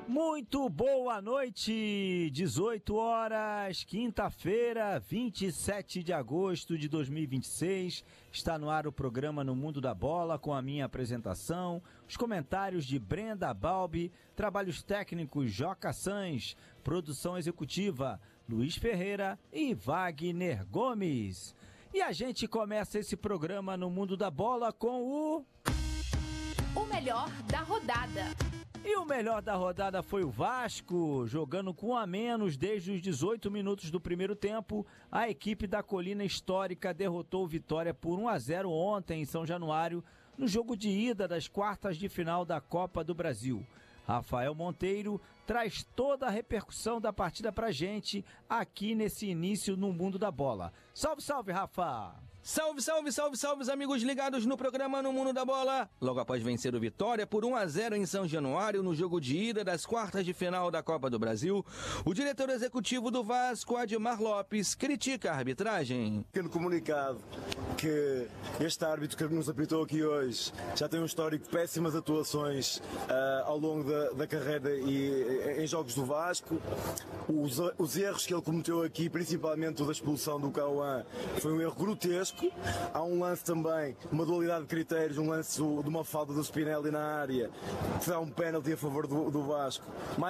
Muito boa noite, 18 horas, quinta-feira, 27 de agosto de 2026. Está no ar o programa No Mundo da Bola com a minha apresentação, os comentários de Brenda Balbi, trabalhos técnicos Joca Sans, produção executiva Luiz Ferreira e Wagner Gomes. E a gente começa esse programa No Mundo da Bola com o melhor da rodada. E o melhor da rodada foi o Vasco, jogando com um a menos desde os 18 minutos do primeiro tempo. A equipe da Colina Histórica derrotou o Vitória por 1-0 ontem em São Januário, no jogo de ida das quartas de final da Copa do Brasil. Rafael Monteiro traz toda a repercussão da partida pra gente aqui nesse início no Mundo da Bola. Salve, salve, Rafa! Salve, salve, salve, salve, os amigos ligados no programa No Mundo da Bola. Logo após vencer o Vitória por 1-0 em São Januário, no jogo de ida das quartas de final da Copa do Brasil, o diretor executivo do Vasco, Admar Lopes, critica a arbitragem. Pequeno comunicado que este árbitro que nos apitou aqui hoje já tem um histórico de péssimas atuações ao longo da carreira e em jogos do Vasco. Os erros que ele cometeu aqui, principalmente o da expulsão do Cauã, foi um erro grotesco. Há um lance também, uma dualidade de critérios, um lance de uma falta do Spinelli na área, que dá um pênalti a favor do Vasco.